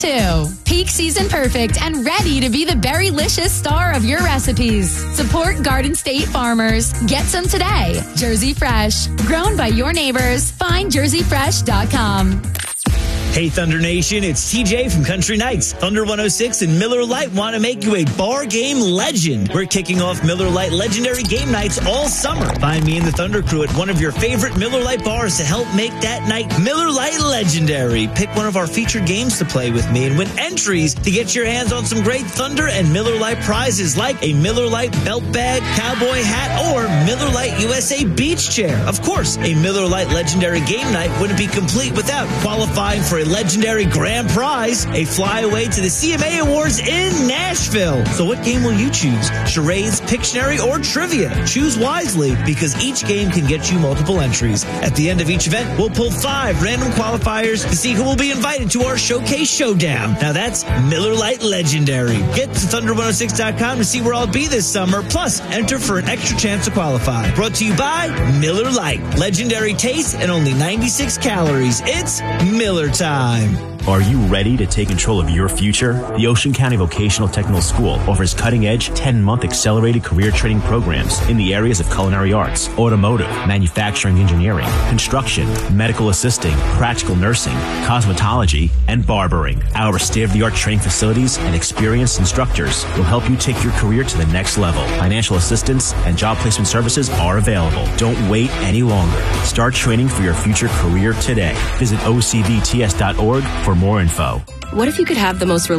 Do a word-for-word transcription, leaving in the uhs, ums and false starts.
Two. Peak season perfect and ready to be the berry-licious star of your recipes. Support Garden State farmers. Get some today. Jersey Fresh. Grown by your neighbors. Find jersey fresh dot com. Hey, Thunder Nation, it's T J from Country Nights. Thunder one oh six and Miller Lite want to make you a bar game legend. We're kicking off Miller Lite legendary game nights all summer. Find me and the Thunder crew at one of your favorite Miller Lite bars to help make that night Miller Lite legendary. Pick one of our featured games to play with me and win entries to get your hands on some great Thunder and Miller Lite prizes like a Miller Lite belt bag, cowboy hat, or Miller Lite U S A beach chair. Of course, a Miller Lite legendary game night wouldn't be complete without qualifying for a legendary grand prize, a flyaway to the C M A Awards in Nashville. So what game will you choose? Charades, Pictionary, or Trivia? Choose wisely because each game can get you multiple entries. At the end of each event, we'll pull five random qualifiers to see who will be invited to our Showcase Showdown. Now that's Miller Lite Legendary. Get to thunder one oh six dot com to see where I'll be this summer. Plus, enter for an extra chance to qualify. Brought to you by Miller Lite. Legendary taste and only ninety-six calories. It's Miller time. Are you ready to take control of your future? The Ocean County Vocational Technical School offers cutting-edge ten-month accelerated career training programs in the areas of culinary arts, automotive, manufacturing engineering, construction, medical assisting, practical nursing, cosmetology, and barbering. Our state-of-the-art training facilities and experienced instructors will help you take your career to the next level. Financial assistance and job placement services are available. Don't wait any longer. Start training for your future career today. Visit O C V T S dot org for more info. What if you could have the most